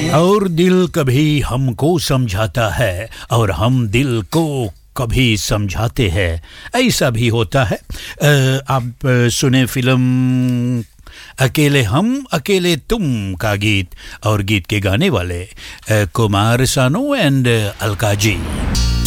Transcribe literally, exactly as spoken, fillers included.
और दिल कभी हमको समझाता है और हम दिल को कभी समझाते हैं, ऐसा भी होता है। अ, आप सुने फिल्म अकेले हम अकेले तुम का गीत, और गीत के गाने वाले अ, कुमार सानू एंड अलका जी।